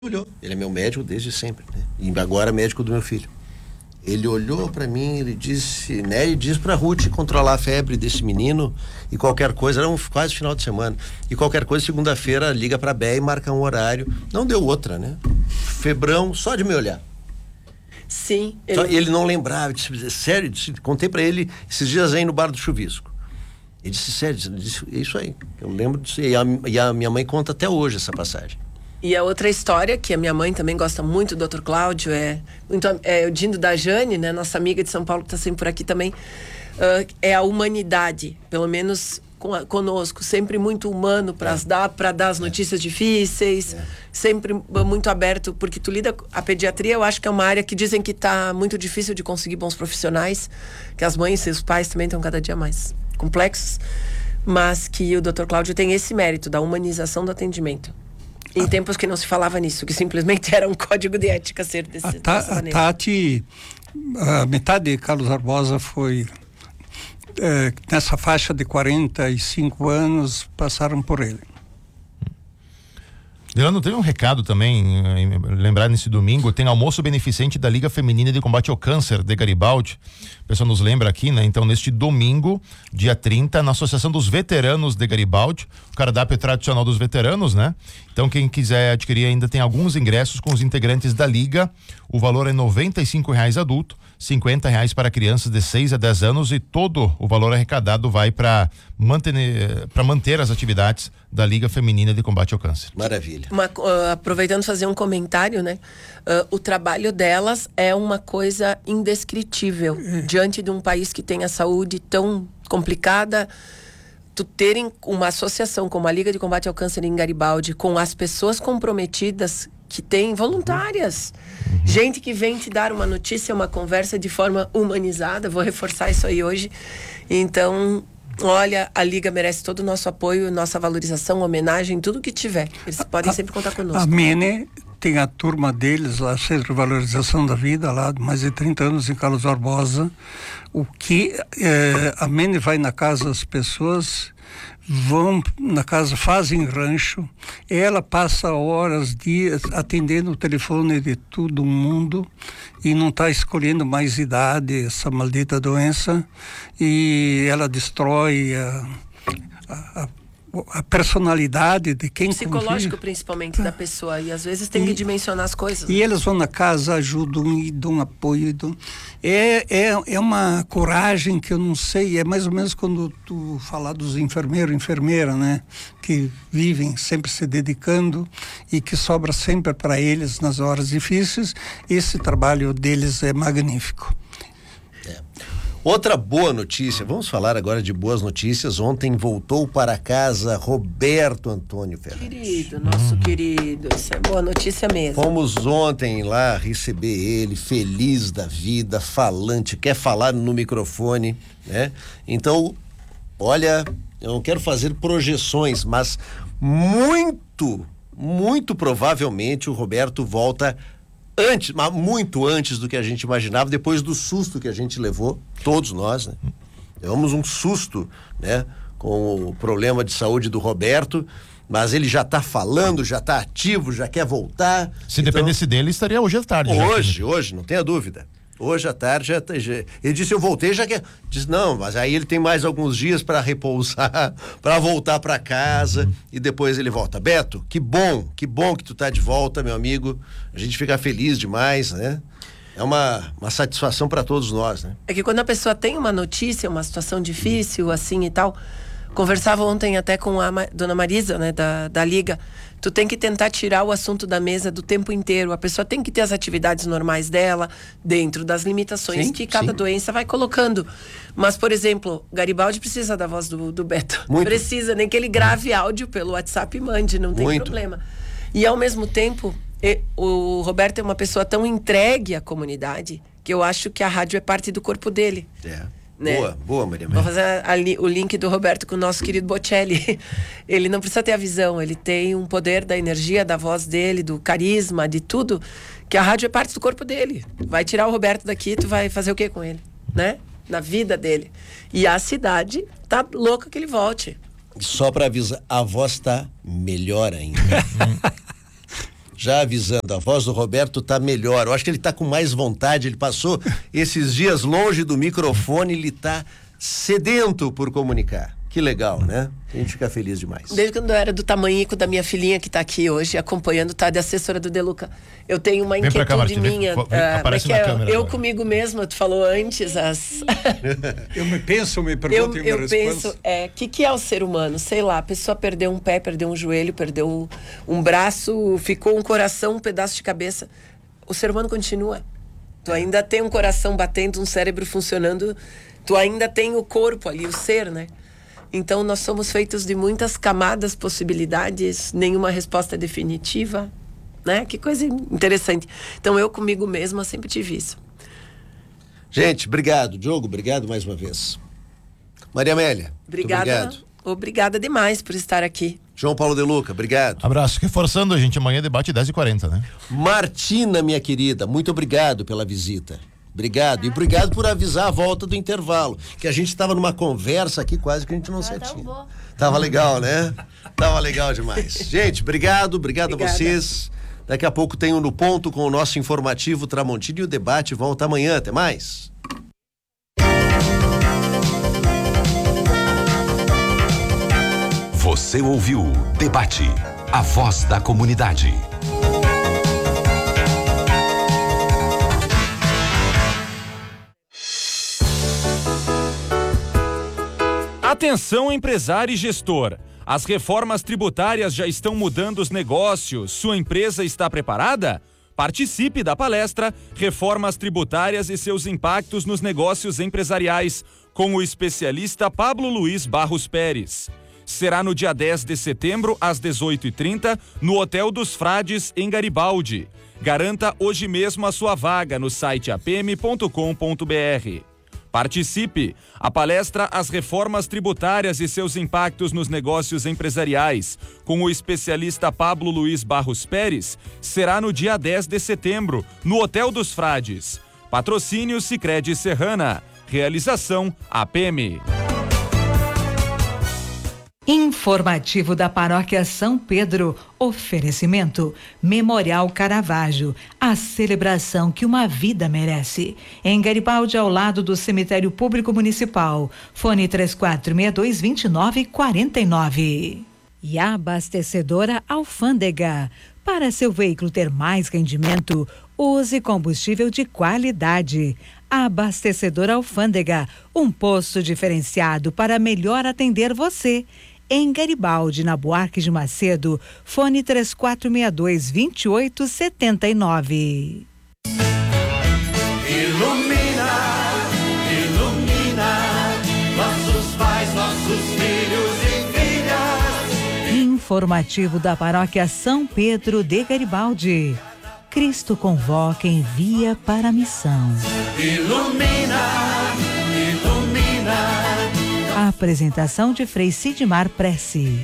Olhou. Ele é meu médico desde sempre, né? E agora médico do meu filho. Ele olhou pra mim, ele disse, né? E disse pra Ruth controlar a febre desse menino e qualquer coisa, era quase final de semana. E qualquer coisa, segunda-feira, liga pra Bé e marca um horário. Não deu outra, né? Febrão, só de me olhar. Sim. Ele não lembrava, disse, sério, contei pra ele esses dias aí no bar do chuvisco. Ele disse, sério, disse, é isso aí. Eu lembro disso. E a minha mãe conta até hoje essa passagem. E a outra história, que a minha mãe também gosta muito do Dr. Cláudio, é o Dindo da Jane, né? Nossa amiga de São Paulo, que está sempre por aqui também. É a humanidade, pelo menos conosco, sempre muito humano para dar as notícias difíceis, sempre muito aberto, porque tu lida a pediatria, eu acho que é uma área que dizem que está muito difícil de conseguir bons profissionais, que as mães e os pais também estão cada dia mais complexos, mas que o Dr. Cláudio tem esse mérito da humanização do atendimento. Em tempos que não se falava nisso, que simplesmente era um código de ética ser dessa maneira. A Tati, a metade de Carlos Barbosa foi nessa faixa de 45 anos, passaram por ele. Leandro, tem um recado também, lembrar nesse domingo, tem almoço beneficente da Liga Feminina de Combate ao Câncer de Garibaldi. O pessoal nos lembra aqui, né? Então, neste domingo, dia 30, na Associação dos Veteranos de Garibaldi, o cardápio tradicional dos veteranos, né? Então, quem quiser adquirir ainda tem alguns ingressos com os integrantes da Liga. O valor é R$95 adulto, R$50 para crianças de 6 a 10 anos e todo o valor arrecadado vai para manter as atividades da Liga Feminina de Combate ao Câncer. Maravilha. Aproveitando fazer um comentário, né? O trabalho delas é uma coisa indescritível diante de um país que tem a saúde tão complicada. Tu terem uma associação como a Liga de Combate ao Câncer em Garibaldi, com as pessoas comprometidas que tem voluntárias, gente que vem te dar uma notícia, uma conversa de forma humanizada. Vou reforçar isso aí hoje. Então, olha, a Liga merece todo o nosso apoio, nossa valorização, homenagem, tudo que tiver. Eles podem sempre contar conosco. A Mene tem a turma deles lá, Centro de Valorização da Vida, lá mais de 30 anos em Carlos Barbosa. O que a Mene vai na casa das pessoas, vão na casa, fazem rancho, ela passa horas, dias atendendo o telefone de todo mundo e não está escolhendo mais idade, essa maldita doença, e ela destrói a personalidade de quem psicológico principalmente da pessoa, e às vezes tem que dimensionar as coisas. E eles vão na casa, ajudam e dão apoio. É uma coragem que eu não sei, é mais ou menos quando tu falar dos enfermeiros, enfermeira, né? Que vivem sempre se dedicando e que sobra sempre para eles nas horas difíceis. Esse trabalho deles é magnífico. Outra boa notícia, vamos falar agora de boas notícias. Ontem voltou para casa Roberto Antônio Ferraz. Querido, nosso querido, isso é boa notícia mesmo. Fomos ontem lá receber ele, feliz da vida, falante, quer falar no microfone, né? Então, olha, eu não quero fazer projeções, mas muito provavelmente o Roberto volta antes, mas muito antes do que a gente imaginava, depois do susto que a gente levou, todos nós, né? Levamos um susto, né? Com o problema de saúde do Roberto, mas ele já está falando, já está ativo, já quer voltar. Se dependesse dele, estaria hoje à tarde. Hoje, não tenha dúvida. Hoje à tarde ele disse, eu voltei, já quer. Disse, não, mas aí ele tem mais alguns dias para repousar, para voltar para casa e depois ele volta. Beto, que bom que tu tá de volta, meu amigo. A gente fica feliz demais, né? É uma satisfação para todos nós, né? É que quando a pessoa tem uma notícia, uma situação difícil, assim e tal, conversava ontem até com a dona Marisa, né, da Liga. Tu tem que tentar tirar o assunto da mesa do tempo inteiro. A pessoa tem que ter as atividades normais dela, dentro das limitações que cada doença vai colocando. Mas, por exemplo, Garibaldi precisa da voz do Beto. Muito. Precisa, nem que ele grave áudio pelo WhatsApp e mande, não tem problema. E, ao mesmo tempo, o Roberto é uma pessoa tão entregue à comunidade que eu acho que a rádio é parte do corpo dele. Né? Boa, Maria. Vou fazer o link do Roberto com o nosso querido Bocelli. Ele não precisa ter a visão, ele tem um poder da energia, da voz dele, do carisma, de tudo, que a rádio é parte do corpo dele. Vai tirar o Roberto daqui, tu vai fazer o que com ele, né? Na vida dele. E a cidade tá louca que ele volte. Só para avisar, a voz tá melhor ainda. já avisando, a voz do Roberto tá melhor. Eu acho que ele tá com mais vontade, ele passou esses dias longe do microfone, ele tá sedento por comunicar. Que legal, né? A gente fica feliz demais. Desde quando eu era do tamanhico da minha filhinha que tá aqui hoje, acompanhando, tá de assessora do Deluca. Eu tenho uma inquietude minha. Aparece na câmera eu agora. comigo mesma, tu falou antes, Eu me pergunto e me respondo. penso, que é o ser humano? Sei lá, a pessoa perdeu um pé, perdeu um joelho, perdeu um braço, ficou um coração, um pedaço de cabeça. O ser humano continua. Tu ainda tem um coração batendo, um cérebro funcionando, tu ainda tem o corpo ali, o ser, né? Então, nós somos feitos de muitas camadas, possibilidades, nenhuma resposta definitiva, né? Que coisa interessante. Então, eu comigo mesma sempre tive isso. Gente, obrigado. Diogo, obrigado mais uma vez. Maria Amélia, Obrigada. Obrigada demais por estar aqui. João Paulo Deluca, obrigado. Abraço. Reforçando, a gente, amanhã debate 10h40, né? Martina, minha querida, muito obrigado pela visita. Obrigado. E obrigado por avisar a volta do intervalo. Que a gente estava numa conversa aqui, quase que a gente não se atinha. Tava legal, né? Tava legal demais. Gente, obrigado a vocês. Daqui a pouco tem o No Ponto com o nosso informativo Tramontina e o debate volta amanhã. Até mais. Você ouviu Debate, a voz da comunidade. Atenção, empresário e gestor. As reformas tributárias já estão mudando os negócios. Sua empresa está preparada? Participe da palestra Reformas Tributárias e seus impactos nos negócios empresariais, com o especialista Pablo Luiz Barros Pérez. Será no dia 10 de setembro, às 18h30, no Hotel dos Frades, em Garibaldi. Garanta hoje mesmo a sua vaga no site apm.com.br. Participe! A palestra As Reformas Tributárias e seus impactos nos negócios empresariais, com o especialista Pablo Luiz Barros Pérez, será no dia 10 de setembro, no Hotel dos Frades. Patrocínio Sicredi Serrana. Realização APM. Informativo da Paróquia São Pedro. Oferecimento Memorial Caravaggio, a celebração que uma vida merece. Em Garibaldi, ao lado do Cemitério Público Municipal. Fone 34622949. E a abastecedora Alfândega. Para seu veículo ter mais rendimento, use combustível de qualidade. A abastecedora Alfândega, um posto diferenciado para melhor atender você. Em Garibaldi, na Buarque de Macedo, fone 3462-2879. Ilumina, ilumina, nossos pais, nossos filhos e filhas. Informativo da Paróquia São Pedro de Garibaldi. Cristo convoca e envia para a missão. Ilumina, ilumina. A apresentação de Frei Sidmar Prece.